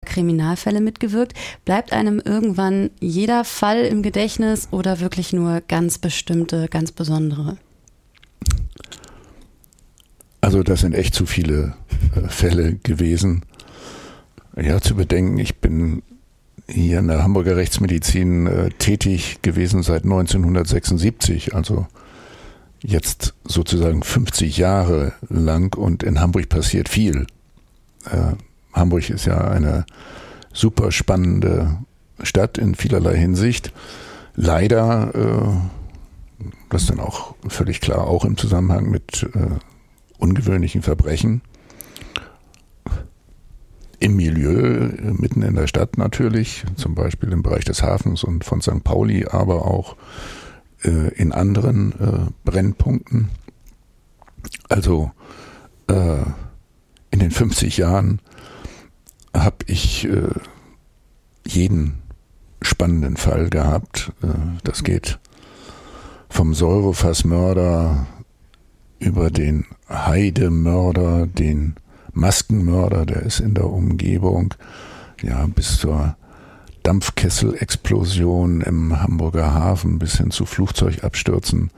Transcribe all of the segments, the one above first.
Kriminalfälle mitgewirkt. Bleibt einem irgendwann jeder Fall im Gedächtnis oder wirklich nur ganz bestimmte, ganz besondere? Also das sind echt zu viele Fälle gewesen. Ja, zu bedenken, ich bin hier in der Hamburger Rechtsmedizin tätig gewesen seit 1976, also jetzt sozusagen 50 Jahre lang, und in Hamburg passiert viel. Hamburg ist ja eine super spannende Stadt in vielerlei Hinsicht. Leider, das ist dann auch völlig klar, auch im Zusammenhang mit ungewöhnlichen Verbrechen. Im Milieu, mitten in der Stadt natürlich, zum Beispiel im Bereich des Hafens und von St. Pauli, aber auch in anderen Brennpunkten. Also in den 50 Jahren habe ich jeden spannenden Fall gehabt. Das geht vom Säurefassmörder über den Heidemörder, den Maskenmörder, der ist in der Umgebung, ja, bis zur Dampfkesselexplosion im Hamburger Hafen bis hin zu Flugzeugabstürzen.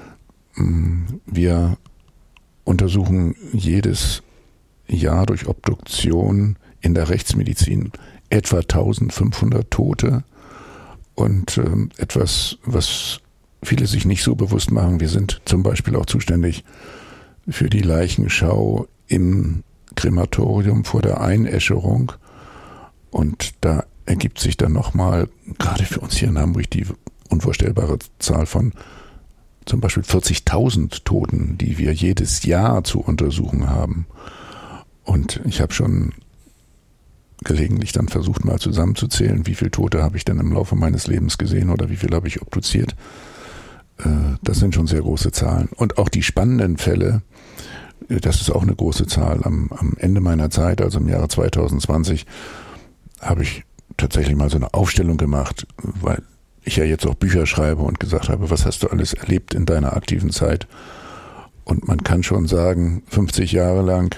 Wir untersuchen jedes Jahr durch Obduktion in der Rechtsmedizin etwa 1500 Tote, und etwas, was viele sich nicht so bewusst machen: wir sind zum Beispiel auch zuständig für die Leichenschau im Krematorium vor der Einäscherung, und da ergibt sich dann nochmal, gerade für uns hier in Hamburg, die unvorstellbare Zahl von zum Beispiel 40.000 Toten, die wir jedes Jahr zu untersuchen haben. Und ich habe schon gelegentlich dann versucht, mal zusammenzuzählen, wie viele Tote habe ich denn im Laufe meines Lebens gesehen oder wie viel habe ich obduziert. Das sind schon sehr große Zahlen. Und auch die spannenden Fälle, das ist auch eine große Zahl. Am Ende meiner Zeit, also im Jahre 2020, habe ich tatsächlich mal so eine Aufstellung gemacht, weil ich ja jetzt auch Bücher schreibe, und gesagt habe, was hast du alles erlebt in deiner aktiven Zeit? Und man kann schon sagen, 50 Jahre lang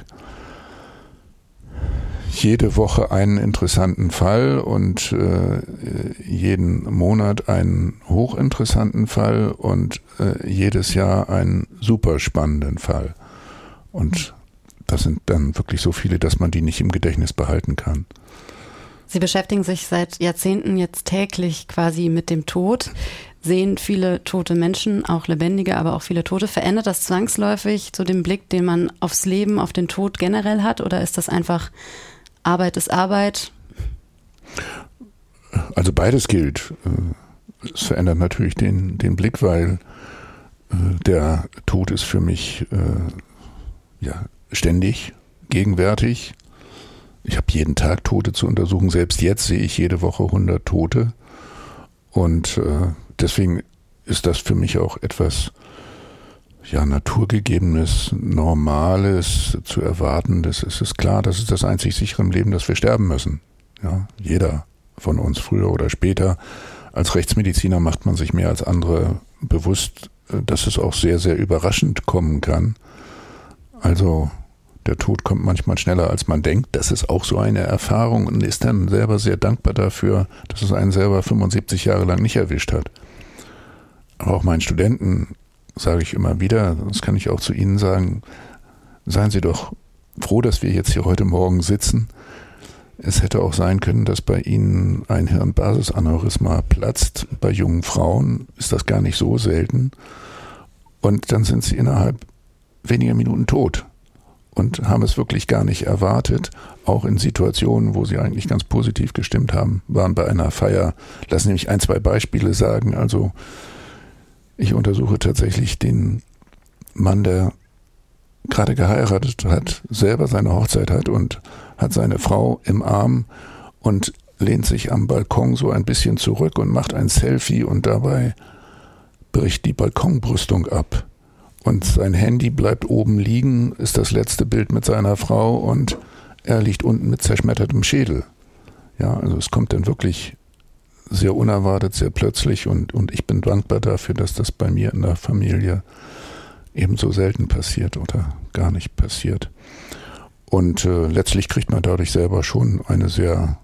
jede Woche einen interessanten Fall und jeden Monat einen hochinteressanten Fall und jedes Jahr einen super spannenden Fall. Und das sind dann wirklich so viele, dass man die nicht im Gedächtnis behalten kann. Sie beschäftigen sich seit Jahrzehnten jetzt täglich quasi mit dem Tod, sehen viele tote Menschen, auch lebendige, aber auch viele Tote. Verändert das zwangsläufig so den Blick, den man aufs Leben, auf den Tod generell hat, oder ist das einfach Arbeit ist Arbeit? Also beides gilt. Es verändert natürlich den Blick, weil der Tod ist für mich ständig gegenwärtig. Ich habe jeden Tag Tote zu untersuchen. Selbst jetzt sehe ich jede Woche 100 Tote. Und deswegen ist das für mich auch etwas naturgegebenes, Normales zu erwarten. Das ist klar, das ist das einzig sichere im Leben, dass wir sterben müssen. Ja, jeder von uns, früher oder später. Als Rechtsmediziner macht man sich mehr als andere bewusst, dass es auch sehr, sehr überraschend kommen kann. Also der Tod kommt manchmal schneller, als man denkt. Das ist auch so eine Erfahrung, und ist dann selber sehr dankbar dafür, dass es einen selber 75 Jahre lang nicht erwischt hat. Aber auch meinen Studenten sage ich immer wieder, das kann ich auch zu Ihnen sagen, seien Sie doch froh, dass wir jetzt hier heute Morgen sitzen. Es hätte auch sein können, dass bei Ihnen ein Hirnbasisaneurysma platzt. Bei jungen Frauen ist das gar nicht so selten. Und dann sind sie innerhalb weniger Minuten tot und haben es wirklich gar nicht erwartet. Auch in Situationen, wo sie eigentlich ganz positiv gestimmt waren bei einer Feier. Lassen Sie mich 1, 2 Beispiele sagen. Also ich untersuche tatsächlich den Mann, der gerade geheiratet hat, selber seine Hochzeit hat und hat seine Frau im Arm und lehnt sich am Balkon so ein bisschen zurück und macht ein Selfie, und dabei bricht die Balkonbrüstung ab. Und sein Handy bleibt oben liegen, ist das letzte Bild mit seiner Frau, und er liegt unten mit zerschmettertem Schädel. Ja, also es kommt dann wirklich sehr unerwartet, sehr plötzlich, und ich bin dankbar dafür, dass das bei mir in der Familie ebenso selten passiert oder gar nicht passiert. Und letztlich kriegt man dadurch selber schon eine sehr